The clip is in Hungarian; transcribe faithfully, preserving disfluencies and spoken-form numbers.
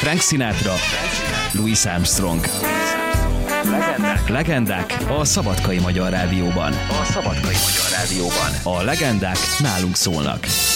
Frank Sinatra, Louis Armstrong. Legendák. Legendák a Szabadkai Magyar Rádióban. A Szabadkai Magyar Rádióban. A legendák nálunk szólnak.